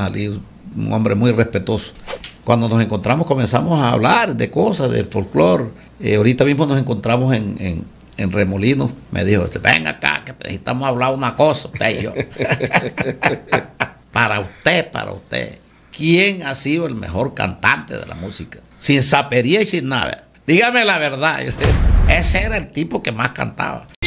salí un hombre muy respetuoso. Cuando nos encontramos comenzamos a hablar de cosas, del folclore. Ahorita mismo nos encontramos en Remolinos. Me dijo, venga acá, que necesitamos hablar una cosa, usted y yo. Para usted. ¿Quién ha sido el mejor cantante de la música? Sin sapería y sin nada. Dígame la verdad. Ese era el tipo que más cantaba.